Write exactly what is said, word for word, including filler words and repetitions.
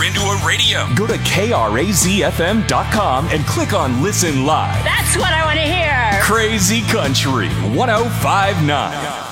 into a radio. Go to K R A Z F M dot com and click on Listen Live. That's what I want to hear. Crazy Country one oh five point nine.